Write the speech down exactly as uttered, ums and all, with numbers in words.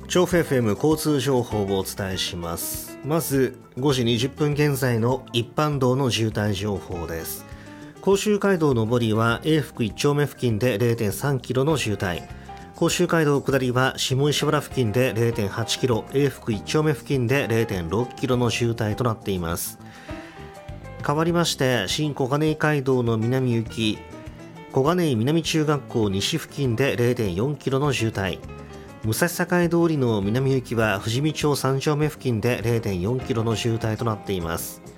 調布 エフエム 交通情報をお伝えします。まずごじにじゅっぷん現在の一般道の渋滞情報です。甲州街道上りは永福いち丁目付近で れいてんさんキロの渋滞、甲州街道下りは下石原付近で れいてんはちキロ、永福いち丁目付近で れいてんろっキロの渋滞となっています。変わりまして新小金井街道の南行き小金井南中学校西付近で れいてんよんキロの渋滞、武蔵境通りの南行きは富士見町さん丁目付近で れいてんよんキロの渋滞となっています。